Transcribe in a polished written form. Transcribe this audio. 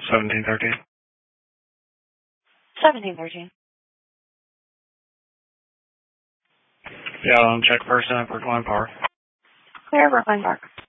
1713. 1713. Yeah, check first in at Brookline Park. Clear, Brookline Park.